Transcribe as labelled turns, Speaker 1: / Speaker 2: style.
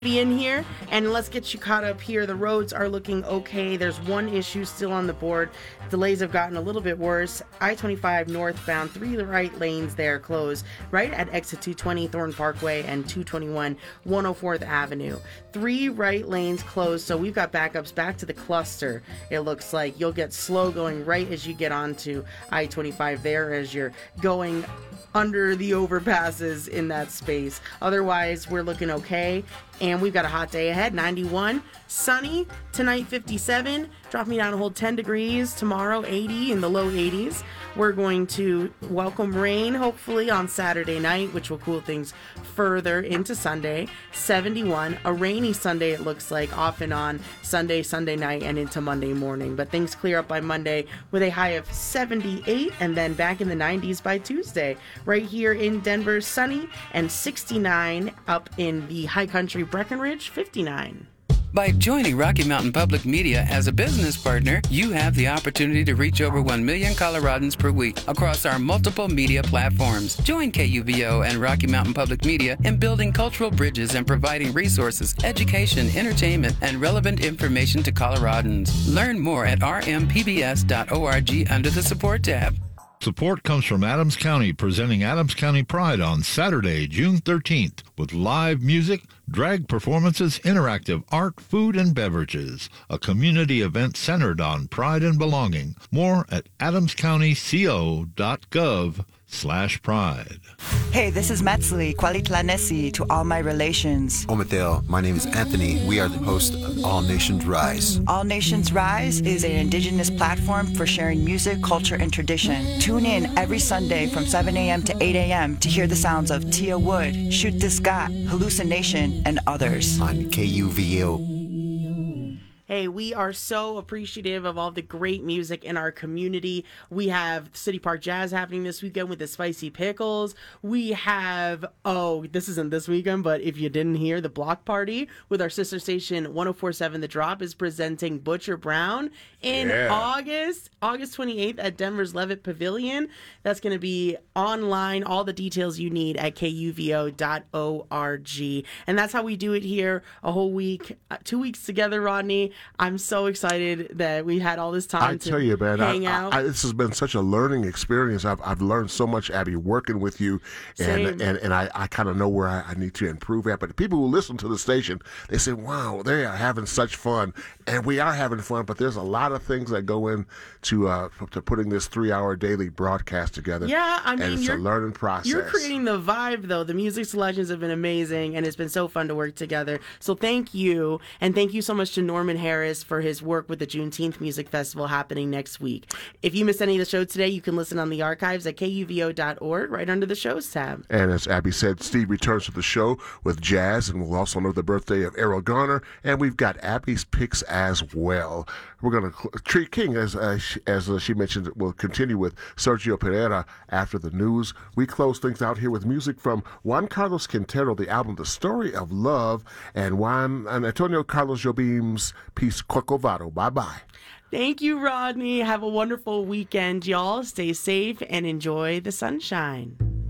Speaker 1: Be in here, and let's get you caught up here. The roads are looking okay. There's one issue still on the board. Delays have gotten a little bit worse. I-25 northbound, 3 right lanes there closed right at exit 220 Thornton Parkway and 221 104th Avenue. 3 right lanes closed, so we've got backups back to the cluster. It looks like you'll get slow going right as you get onto I-25 there as you're going under the overpasses in that space. Otherwise, we're looking okay. And we've got a hot day ahead. 91, sunny, tonight 57, dropping down a whole 10 degrees. Tomorrow 80 in the low 80s. We're going to welcome rain hopefully on Saturday night, which will cool things further into Sunday. 71, a rainy Sunday it looks like, off and on Sunday night and into Monday morning. But things clear up by Monday with a high of 78 and then back in the 90s by Tuesday. Right here in Denver, sunny and 69, up in the high country Breckenridge, 59.
Speaker 2: By joining Rocky Mountain Public Media as a business partner, you have the opportunity to reach over 1 million Coloradans per week across our multiple media platforms. Join KUVO and Rocky Mountain Public Media in building cultural bridges and providing resources, education, entertainment, and relevant information to Coloradans. Learn more at rmpbs.org under the Support tab.
Speaker 3: Support comes from Adams County, presenting Adams County Pride on Saturday, June 13th, with live music, drag performances, interactive art, food, and beverages. A community event centered on pride and belonging. More at adamscountyco.gov/pride.
Speaker 4: Hey, this is Metzli, Kwalitlanesi to all my relations.
Speaker 5: Omateo, my name is Anthony. We are the host of All Nations Rise.
Speaker 4: All Nations Rise is an indigenous platform for sharing music, culture, and tradition. Tune in every Sunday from 7 a.m. to 8 a.m. to hear the sounds of Tia Wood, Shoot This Got, Hallucination, and others.
Speaker 5: On KUVO.
Speaker 1: Hey, we are so appreciative of all the great music in our community. We have City Park Jazz happening this weekend with the Spicy Pickles. We have, this isn't this weekend, but if you didn't hear, the Block Party with our sister station 104.7 The Drop is presenting Butcher Brown in August 28th at Denver's Levitt Pavilion. That's going to be online. All the details you need at kuvo.org. And that's how we do it here a whole week, 2 weeks together, Rodney. I'm so excited that we had all this time to hang out.
Speaker 6: This has been such a learning experience. I've learned so much, Abby, working with you, and I kind of know where I need to improve at. But the people who listen to the station, they say, wow, they are having such fun. And we are having fun, but there's a lot of things that go into to putting this 3-hour daily broadcast together.
Speaker 1: Yeah, I mean,
Speaker 6: and it's a learning process.
Speaker 1: You're creating the vibe, though. The music selections have been amazing, and it's been so fun to work together. So thank you, and thank you so much to Norman Harris for his work with the Juneteenth Music Festival happening next week. If you missed any of the show today, you can listen on the archives at kuvo.org right under the shows tab.
Speaker 6: And as Abby said, Steve returns to the show with jazz, and we'll also know the birthday of Errol Garner, and we've got Abby's picks as well. We're going to Tree King, as she mentioned, will continue with Sergio Pereira after the news. We close things out here with music from Juan Carlos Quintero, the album The Story of Love, and Antonio Carlos Jobim's piece Corcovado. Bye-bye.
Speaker 1: Thank you, Rodney. Have a wonderful weekend, y'all. Stay safe and enjoy the sunshine.